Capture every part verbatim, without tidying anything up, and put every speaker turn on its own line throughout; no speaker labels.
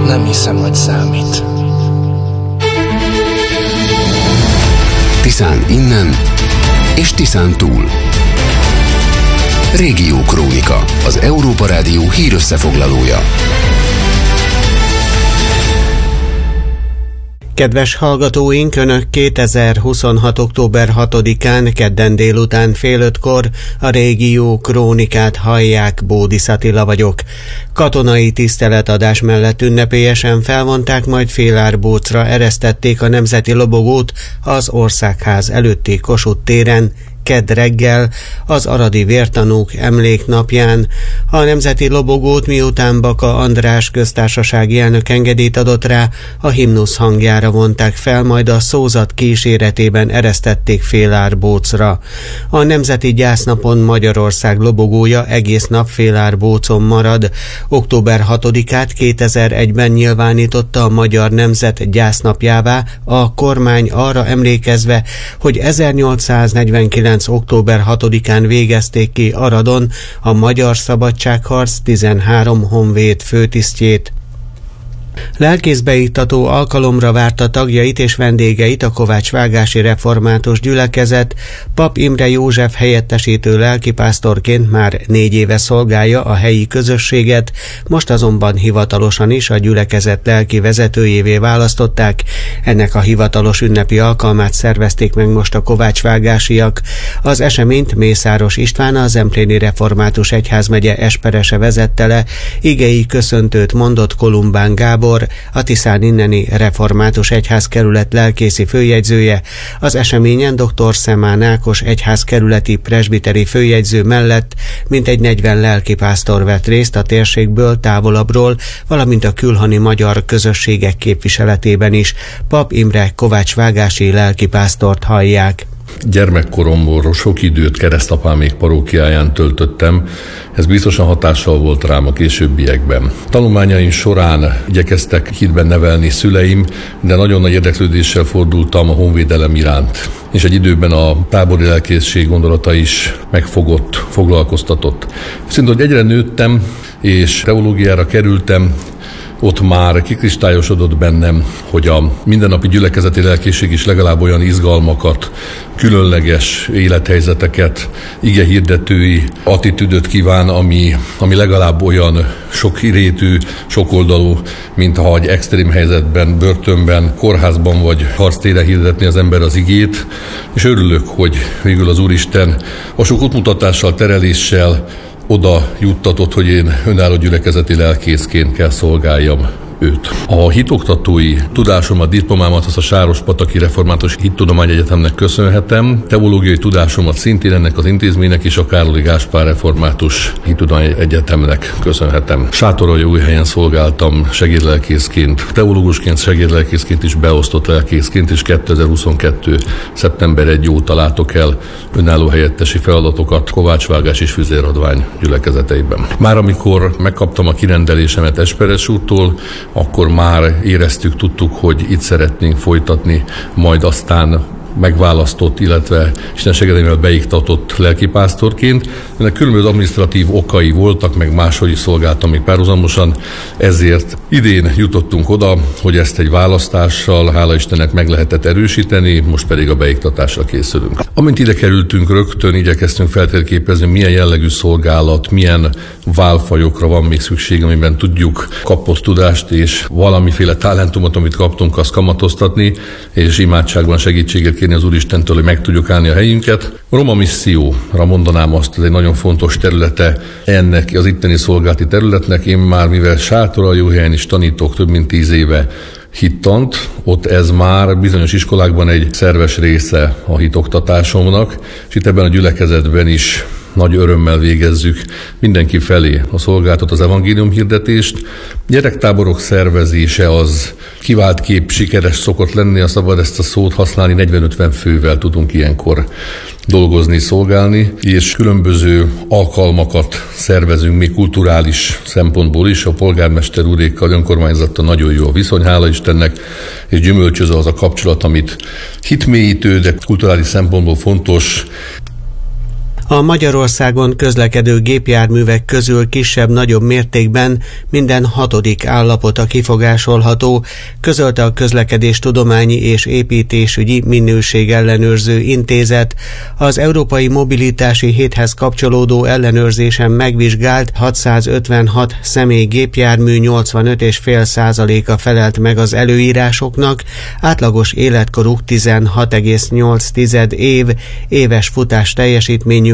Nem hiszem, hogy számít.
Tiszán innen és Tiszán túl. Régió Krónika, az Európa Rádió hírösszefoglalója.
Kedves hallgatóink, Önök kétezer-huszonhat. október hatodikán kedden délután fél ötkor a Régió Krónikát hallják, Bódis Attila vagyok. Katonai tiszteletadás mellett ünnepélyesen felvonták, majd Félárbócra eresztették a nemzeti lobogót az Országház előtti Kossuth téren, kedd reggel, az aradi vértanúk emléknapján. A nemzeti lobogót miután Baka András köztársasági elnök engedélyt adott rá, a himnusz hangjára vonták fel, majd a szózat kíséretében eresztették Félárbócra. A nemzeti gyásznapon Magyarország lobogója egész nap Félárbócon marad. október hatodikát kétezer-egyben nyilvánította a magyar nemzet gyásznapjává a kormány arra emlékezve, hogy ezernyolcszáznegyvenkilenc. október hatodikán végezték ki Aradon a Magyar Szabadságharc tizenhárom honvéd főtisztjét. Lelkészbeiktató alkalomra várta tagjait és vendégeit a kovácsvágási református gyülekezet. Pap Imre József helyettesítő lelkipásztorként már négy éve szolgálja a helyi közösséget, most azonban hivatalosan is a gyülekezet lelki vezetőjévé választották. Ennek a hivatalos ünnepi alkalmát szervezték meg most a kovácsvágásiak. Az eseményt Mészáros István, a Zempléni Református Egyházmegye Esperese vezette le, igei köszöntőt mondott Kolumbán Gábor, a Tiszán inneni Református Egyházkerület lelkészi főjegyzője. Az eseményen dr. Szemán Ákos egyházkerületi presbiteri főjegyző mellett mintegy negyven lelkipásztor vett részt a térségből, távolabbról, valamint a külhoni magyar közösségek képviseletében is. Pap Imre kovácsvágási lelkipásztort hallják.
Gyermekkoromból sok időt keresztapámék parókiáján töltöttem, ez biztosan hatással volt rám a későbbiekben. Tanulmányaim során igyekeztek hitben nevelni szüleim, de nagyon nagy érdeklődéssel fordultam a honvédelem iránt. És egy időben a tábori lelkészség gondolata is megfogott, foglalkoztatott. Szinte, hogy egyre nőttem, és teológiára kerültem, ott már kikristályosodott bennem, hogy a mindennapi gyülekezeti lelkészség is legalább olyan izgalmakat, különleges élethelyzeteket, igehirdetői attitűdöt kíván, ami, ami legalább olyan sokrétű, sokoldalú, mint ha egy extrém helyzetben, börtönben, kórházban vagy harctéren hirdetni az ember az igét, és örülök, hogy végül az Úristen a sok útmutatással, tereléssel oda juttatott, hogy én önálló gyülekezeti lelkészként kell szolgáljam őt. A hitoktatói tudásomat, diplomámat azt a Sárospataki Református Hittudományegyetemnek köszönhetem, teológiai tudásomat szintén ennek az intézménynek és a Károly Gáspár Református Hittudományegyetemnek köszönhetem. Sátoraljaújhelyen szolgáltam segédlelkészként, teológusként, segédlelkészként is, beosztott lelkészként, és kétezer-huszonkettő. szeptember elseje óta látok el önálló helyettesi feladatokat Kovácsvágás és Füzéradvány gyülekezeteiben. Már amikor megkaptam a kirendelésemet Esperes úrtól, akkor már éreztük, tudtuk, hogy itt szeretnénk folytatni, majd aztán megválasztott, illetve Isten segedélyével beiktatott lelkipásztorként. Ennek különböző adminisztratív okai voltak, meg máshogy is szolgáltam még párhuzamosan, ezért idén jutottunk oda, hogy ezt egy választással, hála Istennek, meg lehetett erősíteni, most pedig a beiktatásra készülünk. Amint ide kerültünk, rögtön igyekeztünk feltérképezni, milyen jellegű szolgálat, milyen válfajokra van még szükség, amiben tudjuk kapott tudást és valamiféle talentumot, amit kaptunk, azt kamatoztatni, és imádságban segítséget kérni az Úristentől, hogy meg tudjuk állni a helyünket. Roma misszióra mondanám azt, ez egy nagyon fontos területe ennek az itteni szolgálati területnek. Én már, mivel Sátoraljaújhelyen is tanítok több mint tíz éve hittant, ott ez már bizonyos iskolákban egy szerves része a hitoktatásomnak, és itt ebben a gyülekezetben is nagy örömmel végezzük mindenki felé a szolgáltat, az evangélium hirdetést. Gyerektáborok szervezése az kivált kép, sikeres szokott lenni, a szabad ezt a szót használni, negyven-ötven fővel tudunk ilyenkor dolgozni, szolgálni, és különböző alkalmakat szervezünk még kulturális szempontból is. A polgármester úrékkal, önkormányzattal nagyon jó a viszony, hála Istennek, és gyümölcsöző az a kapcsolat, amit hitmélyítő, de kulturális szempontból fontos.
A Magyarországon közlekedő gépjárművek közül kisebb-nagyobb mértékben minden hatodik állapota kifogásolható, közölte a Közlekedéstudományi és Építésügyi Minőségellenőrző Intézet. Az Európai Mobilitási Héthez kapcsolódó ellenőrzésen megvizsgált hatszázötvenhat személy gépjármű nyolcvanöt egész öt százaléka felelt meg az előírásoknak, átlagos életkoruk tizenhat egész nyolc év, éves futás teljesítményük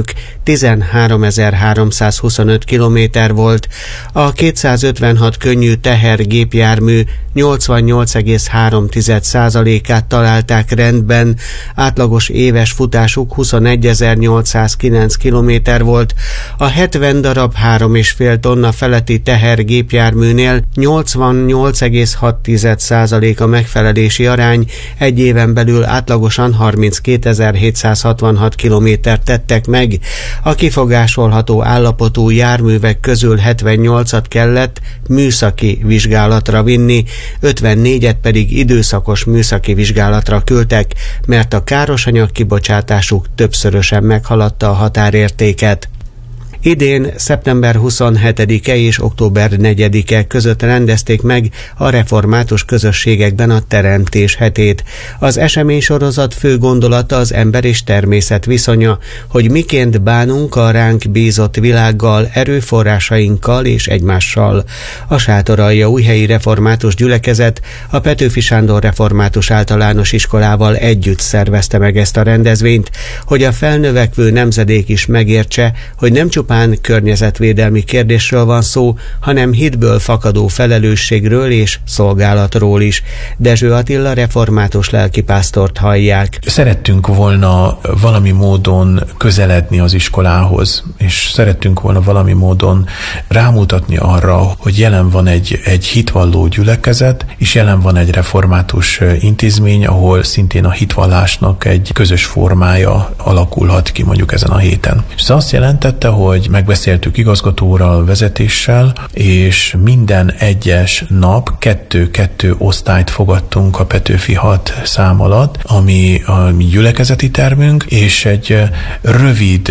tizenháromezer-háromszázhuszonöt kilométer volt. A kétszázötvenhat könnyű tehergépjármű nyolcvannyolc egész három százalékát találták rendben, átlagos éves futásuk huszonegyezer-nyolcszázkilenc kilométer volt. A hetven darab három egész öt tonna feletti tehergépjárműnél nyolcvannyolc egész hat százalék a megfelelési arány, egy éven belül átlagosan harminckétezer-hétszázhatvanhat kilométert tettek meg. A kifogásolható állapotú járművek közül hetvennyolcat kellett műszaki vizsgálatra vinni, ötvennégyet pedig időszakos műszaki vizsgálatra küldtek, mert a károsanyag kibocsátásuk többszörösen meghaladta a határértéket. Idén szeptember huszonhetedike és október negyedike között rendezték meg a református közösségekben a Teremtés hetét. Az eseménysorozat fő gondolata az ember és természet viszonya, hogy miként bánunk a ránk bízott világgal, erőforrásainkkal és egymással. A Sátoraljaújhelyi Református Gyülekezet a Petőfi Sándor Református Általános Iskolával együtt szervezte meg ezt a rendezvényt, hogy a felnövekvő nemzedék is megértse, hogy nem csupán környezetvédelmi kérdésről van szó, hanem hitből fakadó felelősségről és szolgálatról is. Dezső Attila református lelkipásztort hallják.
Szerettünk volna valami módon közeledni az iskolához, és szerettünk volna valami módon rámutatni arra, hogy jelen van egy, egy hitvalló gyülekezet, és jelen van egy református intézmény, ahol szintén a hitvallásnak egy közös formája alakulhat ki mondjuk ezen a héten. És ez azt jelentette, hogy megbeszéltük igazgatóral, vezetéssel, és minden egyes nap kettő-kettő osztályt fogadtunk a Petőfi hat szám alatt, ami a mi gyülekezeti termünk, és egy rövid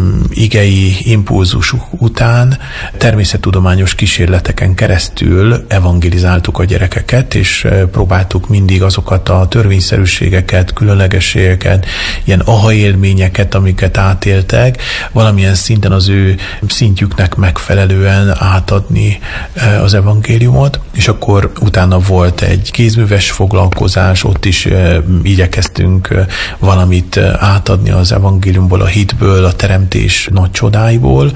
igei impulzus után természettudományos kísérleteken keresztül evangelizáltuk a gyerekeket, és próbáltuk mindig azokat a törvényszerűségeket, különlegességeket, ilyen aha élményeket, amiket átéltek, valamilyen szinten az ő szintjüknek megfelelően átadni az evangéliumot, és akkor utána volt egy kézműves foglalkozás, ott is igyekeztünk valamit átadni az evangéliumból, a hitből, a teremtés nagy csodáiból,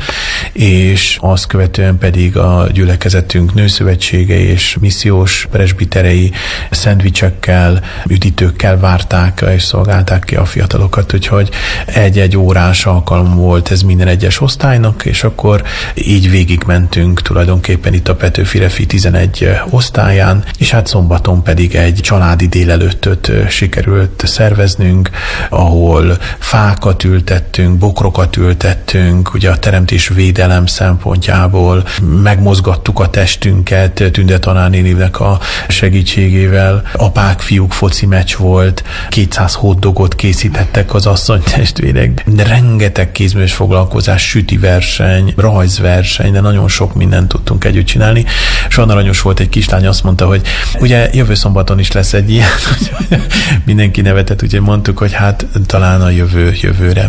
és azt követően pedig a gyülekezetünk nőszövetsége és missziós presbiterei szendvicsekkel, üdítőkkel várták és szolgálták ki a fiatalokat, úgyhogy egy-egy órás alkalom volt ez minden egyes osztálynak, és akkor így végigmentünk tulajdonképpen itt a Petőfi Refi tizenegy osztályán, és hát szombaton pedig egy családi délelőttöt sikerült szerveznünk, ahol fákat ültettünk, bokrokat ültettünk, ugye a teremtés védelem szempontjából megmozgattuk a testünket Tünde tanárnéninek a segítségével. Apák, fiúk foci meccs volt, kétszáz hotdogot készítettek az asszonytestvérek, de rengeteg kézműves foglalkozás, süti verseny, rajzverseny, de nagyon sok mindent tudtunk együtt csinálni. És olyan aranyos volt, egy kislány azt mondta, hogy ugye jövő szombaton is lesz egy ilyen, mindenki nevetett, úgyhogy mondtuk, hogy hát talán a jövő jövőre.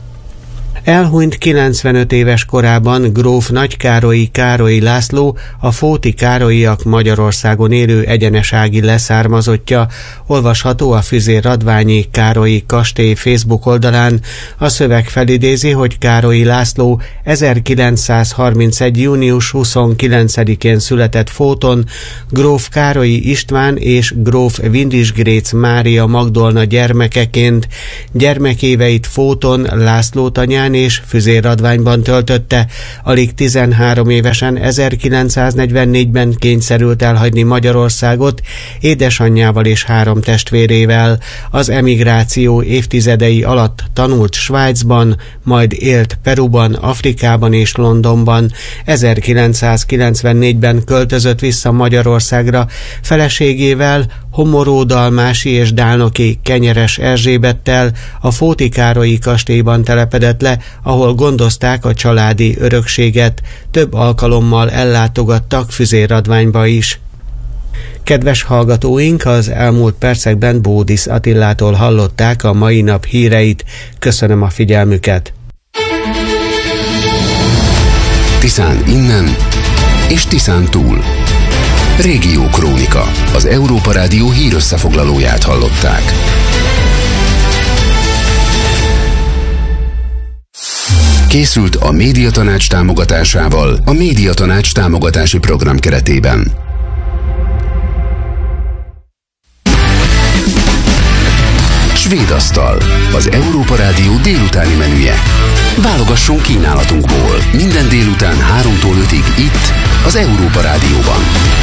Elhunyt kilencvenöt éves korában gróf Nagykárolyi Károlyi László, a Fóti Károlyiak Magyarországon élő egyenesági leszármazottja, olvasható a Füzér-Radványi Károlyi Kastély Facebook oldalán. A szöveg felidézi, hogy Károlyi László ezerkilencszázharmincegy. június huszonkilencedikén született Fóton, gróf Károlyi István és gróf Windisgrécz Mária Magdolna gyermekeként. Gyermekéveit Fóton, Lászlótanyán és Füzér-Radványban töltötte. Alig tizenhárom évesen ezerkilencszáznegyvennégyben kényszerült elhagyni Magyarországot édesanyjával és három testvérével. Az emigráció évtizedei alatt tanult Svájcban, majd élt Peruban, Afrikában és Londonban. ezerkilencszázkilencvennégyben költözött vissza Magyarországra, feleségével Homoró, Dalmási és Dálnoki Kenyeres Erzsébettel a Fóti Károlyi kastélyban telepedett le, ahol gondozták a családi örökséget. Több alkalommal ellátogattak Füzéradványba is. Kedves hallgatóink, az elmúlt percekben Bódisz Attilától hallották a mai nap híreit. Köszönöm a figyelmüket!
Tiszán innen és Tiszán túl. Régió Krónika. Az Európa Rádió hírösszefoglalóját hallották. Készült a Médiatanács támogatásával a Médiatanács támogatási program keretében. Svédasztal. Az Európa Rádió délutáni menüje. Válogasson kínálatunkból. Minden délután háromtól ötig itt, az Európa Rádióban.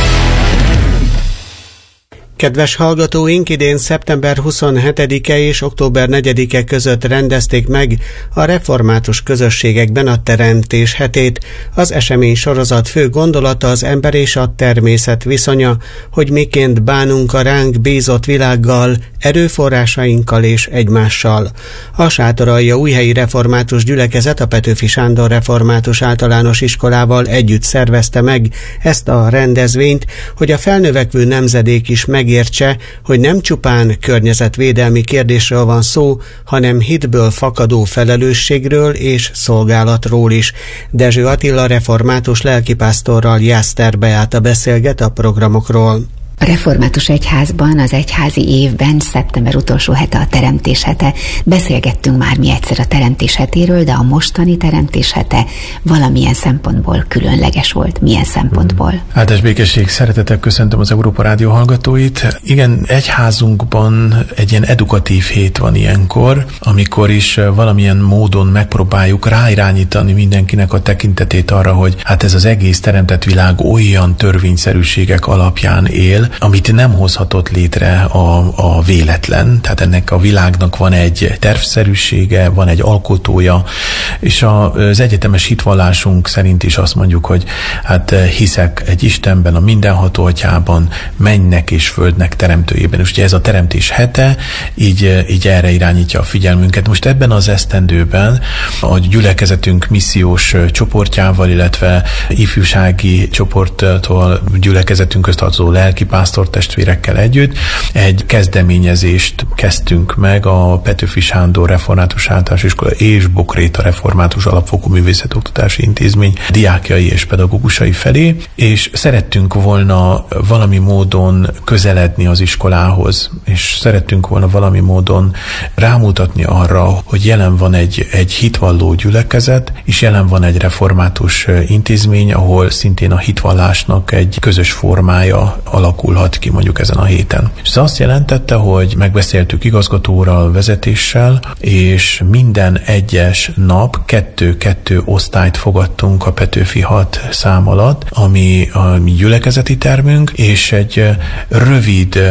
Kedves hallgatóink, idén szeptember huszonhetedike és október negyedike között rendezték meg a református közösségekben a Teremtés hetét. Az esemény sorozat fő gondolata az ember és a természet viszonya, hogy miként bánunk a ránk bízott világgal, erőforrásainkkal és egymással. A Sátoralja Újhelyi Református Gyülekezet a Petőfi Sándor Református Általános Iskolával együtt szervezte meg ezt a rendezvényt, hogy a felnövekvő nemzedék is megértse, hogy nem csupán környezetvédelmi kérdésről van szó, hanem hitből fakadó felelősségről és szolgálatról is. Dezső Attila református lelkipásztorral Jászter Beáta beszélget a programokról.
A református egyházban az egyházi évben szeptember utolsó hete a Teremtés hete. Beszélgettünk már mi egyszer a Teremtés hetéről, de a mostani Teremtés hete valamilyen szempontból különleges volt. Milyen szempontból?
Áldás békesség, szeretettel köszöntöm az Európa Rádió hallgatóit. Igen, egyházunkban egy ilyen edukatív hét van ilyenkor, amikor is valamilyen módon megpróbáljuk ráirányítani mindenkinek a tekintetét arra, hogy hát ez az egész teremtett világ olyan törvényszerűségek alapján él, amit nem hozhatott létre a, a véletlen. Tehát ennek a világnak van egy tervszerűsége, van egy alkotója, és a, az egyetemes hitvallásunk szerint is azt mondjuk, hogy hát hiszek egy Istenben, a mindenható Atyában, mennynek és földnek teremtőjében. És ugye ez a Teremtés hete, így, így erre irányítja a figyelmünket. Most ebben az esztendőben a gyülekezetünk missziós csoportjával, illetve ifjúsági csoporttól gyülekezetünk közt tartozó lelki pásztortestvérekkel együtt egy kezdeményezést kezdtünk meg a Petőfi Sándor Református Általános Iskola és Bokréta Református Alapfokú Művészetoktatási Intézmény diákjai és pedagógusai felé, és szerettünk volna valami módon közeledni az iskolához, és szerettünk volna valami módon rámutatni arra, hogy jelen van egy, egy hitvalló gyülekezet, és jelen van egy református intézmény, ahol szintén a hitvallásnak egy közös formája alakulhat ki mondjuk ezen a héten. És ez azt jelentette, hogy megbeszéltük igazgatóral, vezetéssel, és minden egyes nap kettő-kettő osztályt fogadtunk a Petőfi hat szám alatt, ami a mi gyülekezeti termünk, és egy rövid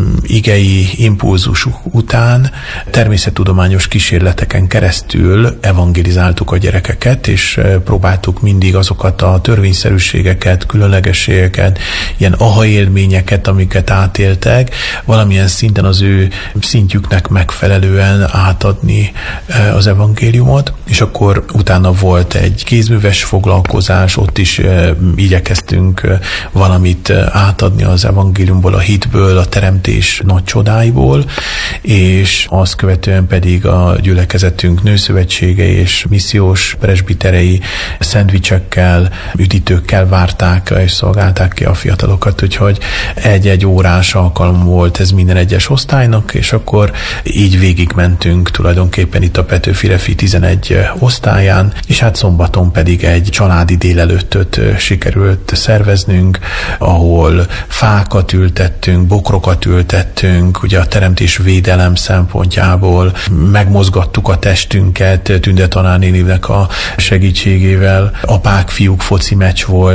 igei impulzus után természettudományos kísérleteken keresztül evangelizáltuk a gyerekeket, és próbáltuk mindig azokat a törvényszerűségeket, különlegességeket, ilyen aha élményeket, amiket átéltek, valamilyen szinten az ő szintjüknek megfelelően átadni az evangéliumot, és akkor utána volt egy kézműves foglalkozás, ott is igyekeztünk valamit átadni az evangéliumból, a hitből, a teremtés nagy csodáiból, és azt követően pedig a gyülekezetünk nőszövetsége és missziós presbiterei szendvicsekkel, üdítőkkel várták és szolgálták ki a fiatalokat, úgyhogy egy-egy órás alkalom volt ez minden egyes osztálynak, és akkor így végigmentünk tulajdonképpen itt a Petőfi Refi tizenegy osztályán, és hát szombaton pedig egy családi délelőttöt sikerült szerveznünk, ahol fákat ültettünk, bokrokat ültettünk, ugye a teremtés védelem szempontjából megmozgattuk a testünket Tünde tanárnéninek a segítségével, apák, fiúk foci meccs volt,